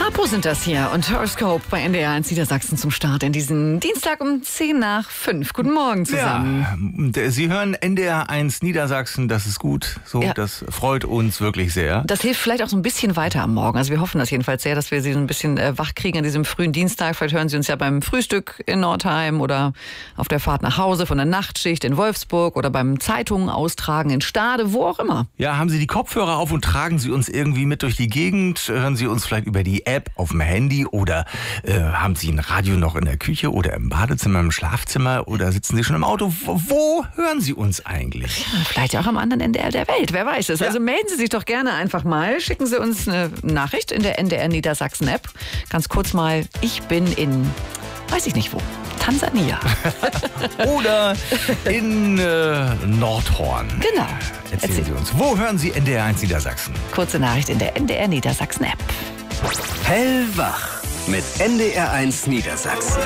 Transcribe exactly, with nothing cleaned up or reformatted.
Apo sind das hier und Horoscope bei N D R eins Niedersachsen zum Start in diesen Dienstag um zehn nach fünf. Guten Morgen zusammen. Ja, Sie hören N D R eins Niedersachsen, das ist gut. So, ja. Das freut uns wirklich sehr. Das hilft vielleicht auch so ein bisschen weiter am Morgen. Also wir hoffen das jedenfalls sehr, dass wir Sie so ein bisschen äh, wach kriegen an diesem frühen Dienstag. Vielleicht hören Sie uns ja beim Frühstück in Nordheim oder auf der Fahrt nach Hause von der Nachtschicht in Wolfsburg oder beim Zeitungen austragen in Stade, wo auch immer. Ja, haben Sie die Kopfhörer auf und tragen Sie uns irgendwie mit durch die Gegend? Hören Sie uns vielleicht über die App auf dem Handy oder äh, haben Sie ein Radio noch in der Küche oder im Badezimmer, im Schlafzimmer oder sitzen Sie schon im Auto? Wo, wo hören Sie uns eigentlich? Ja, vielleicht auch am anderen Ende der Welt, wer weiß es. Ja. Also melden Sie sich doch gerne einfach mal, schicken Sie uns eine Nachricht in der N D R Niedersachsen App. Ganz kurz mal, ich bin in, weiß ich nicht wo, Tansania. Oder in äh, Nordhorn. Genau. Erzählen Erzähl. Sie uns, wo hören Sie N D R eins Niedersachsen? Kurze Nachricht in der N D R Niedersachsen App. Hellwach mit N D R eins Niedersachsen.